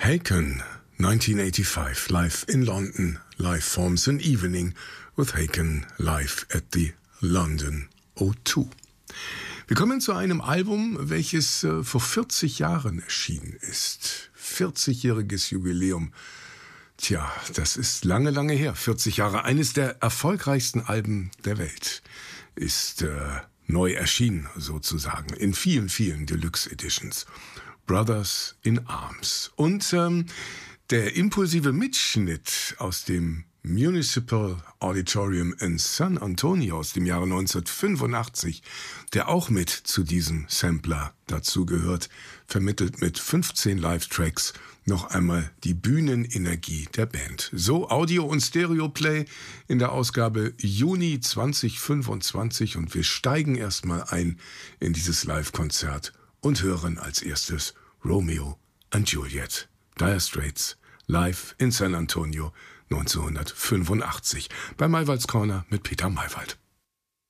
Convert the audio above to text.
Haken, 1985, live in London. Live forms an evening with Haken live at the London O2. Wir kommen zu einem Album, welches vor 40 Jahren erschienen ist. 40-jähriges Jubiläum. Tja, das ist lange, lange her. 40 Jahre. Eines der erfolgreichsten Alben der Welt ist neu erschienen, sozusagen, in vielen, vielen Deluxe Editions. Brothers in Arms. Und der impulsive Mitschnitt aus dem Municipal Auditorium in San Antonio aus dem Jahre 1985, der auch mit zu diesem Sampler dazugehört, vermittelt mit 15 Live-Tracks noch einmal die Bühnenenergie der Band. So Audio- und Stereo-Play in der Ausgabe Juni 2025 und wir steigen erstmal ein in dieses Live-Konzert und hören als erstes Romeo and Juliet, Dire Straits, live in San Antonio 1985 bei Maywalds Corner mit Peter Maywald.